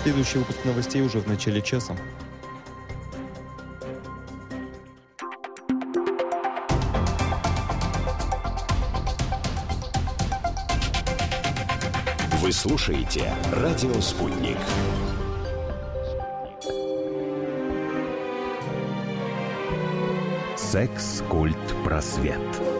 Следующий выпуск новостей уже в начале часа. Вы слушаете «Радио Спутник». Секс, культ, просвет.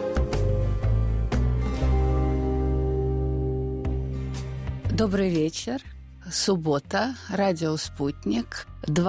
Добрый вечер. Суббота. Радио «Спутник».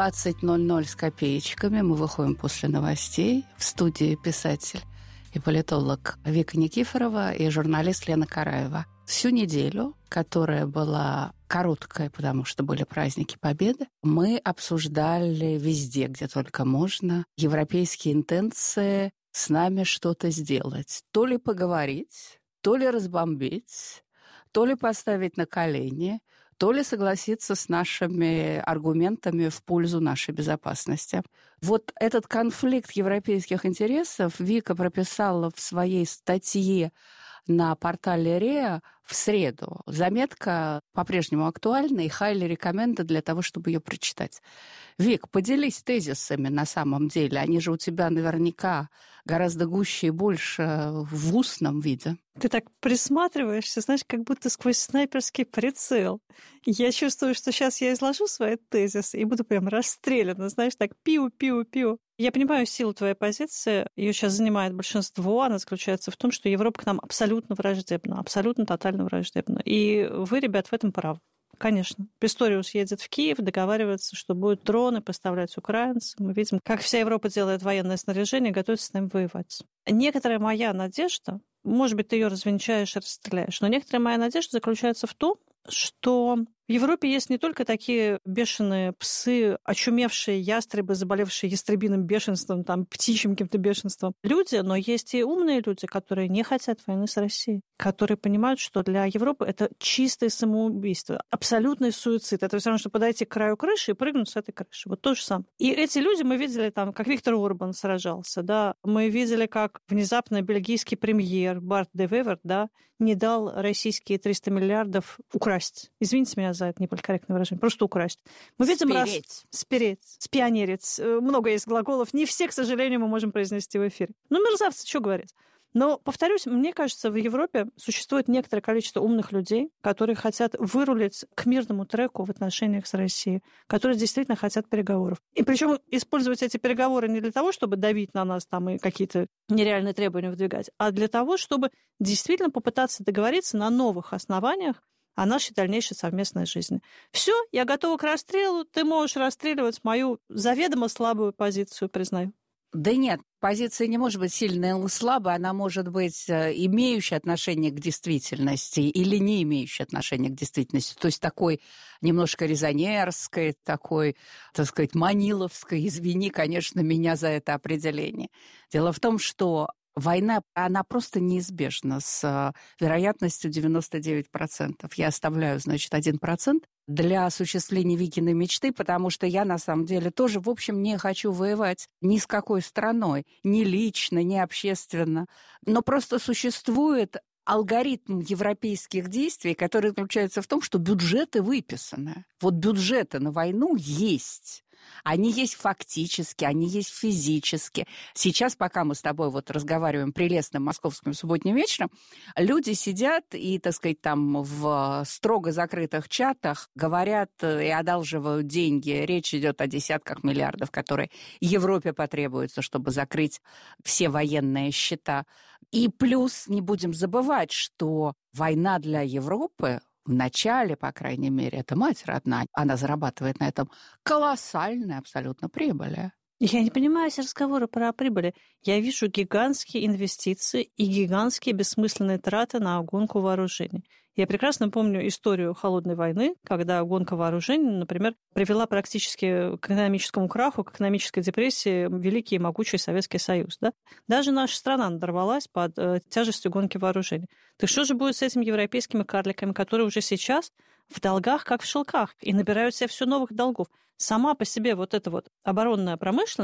20:00 с копеечками. Мы выходим после новостей. В студии писатель и политолог Вика Никифорова и журналист Лена Караева. Всю неделю, которая была короткая, потому что были праздники Победы, мы обсуждали везде, где только можно, европейские интенции с нами что-то сделать. То ли поговорить, то ли разбомбить, то ли поставить на колени, то ли согласиться с нашими аргументами в пользу нашей безопасности. Вот этот конфликт европейских интересов Вика прописала в своей статье на портале РИА в среду. Заметка по-прежнему актуальна и highly recommended для того, чтобы ее прочитать. Вик, поделись тезисами на самом деле. Они же у тебя наверняка гораздо гуще и больше в устном виде. Ты так присматриваешься, знаешь, как будто сквозь снайперский прицел. Я чувствую, что сейчас я изложу свои тезисы и буду прям расстреляна, знаешь, так пиу-пиу-пиу. Я понимаю силу твоей позиции. Ее сейчас занимает большинство. Она заключается в том, что Европа к нам абсолютно враждебна, абсолютно тотально враждебна. И вы, ребят, в этом правы. Конечно. Писториус едет в Киев, договаривается, что будут дроны поставлять украинцам. Мы видим, как вся Европа делает военное снаряжение и готовится с ним воевать. Некоторая моя надежда, может быть, ты ее развенчаешь и расстреляешь, но некоторая моя надежда заключается в том, что в Европе есть не только такие бешеные псы, очумевшие ястребы, заболевшие ястребиным бешенством, там, птичьим каким-то бешенством люди, но есть и умные люди, которые не хотят войны с Россией, которые понимают, что для Европы это чистое самоубийство, абсолютный суицид. Это все равно, что подойти к краю крыши и прыгнуть с этой крыши. Вот то же самое. И эти люди мы видели там, как Виктор Орбан сражался, да, мы видели, как внезапно бельгийский премьер Барт де Вевер, да, не дал российские 300 миллиардов украсть. Извините меня за это неполиткорректное выражение. Просто украсть. Мы видим спереть, спионерить. Много есть глаголов. Не все, к сожалению, мы можем произнести в эфире. Ну, мерзавцы, что говорить. Но, повторюсь, мне кажется, в Европе существует некоторое количество умных людей, которые хотят вырулить к мирному треку в отношениях с Россией, которые действительно хотят переговоров. И причем использовать эти переговоры не для того, чтобы давить на нас там и какие-то нереальные требования выдвигать, а для того, чтобы действительно попытаться договориться на новых основаниях о нашей дальнейшей совместной жизни. Все, я готова к расстрелу, ты можешь расстреливать мою заведомо слабую позицию, признаю. Да нет, позиция не может быть сильная или слабая, она может быть имеющей отношение к действительности или не имеющей отношения к действительности. То есть такой немножко резонерской, такой, так сказать, маниловской. Извини, конечно, меня за это определение. Дело в том, что война, она просто неизбежна с вероятностью 99%. Я оставляю, значит, 1% для осуществления Викиной мечты, потому что я, на самом деле, тоже, в общем, не хочу воевать ни с какой страной, ни лично, ни общественно. Но просто существует алгоритм европейских действий, который заключается в том, что бюджеты выписаны. Вот бюджеты на войну есть. Они есть фактически, они есть физически. Сейчас, пока мы с тобой вот разговариваем прелестным московским субботним вечером, люди сидят и, так сказать, там в строго закрытых чатах говорят и одалживают деньги. Речь идет о десятках миллиардов, которые Европе потребуются, чтобы закрыть все военные счета. И плюс не будем забывать, что война для Европы в начале, по крайней мере, это мать родная, она зарабатывает на этом колоссальные абсолютно прибыли. Я не понимаю эти разговоры про прибыли. Я вижу гигантские инвестиции и гигантские бессмысленные траты на гонку вооружений. Я прекрасно помню историю холодной войны, когда гонка вооружений, например, привела практически к экономическому краху, к экономической депрессии великий и могучий Советский Союз. Да? Даже наша страна надорвалась под тяжестью гонки вооружений. Так что же будет с этими европейскими карликами, которые уже сейчас в долгах, как в шелках, и набирают себе все новых долгов? Сама по себе вот эта вот оборонная промышленность,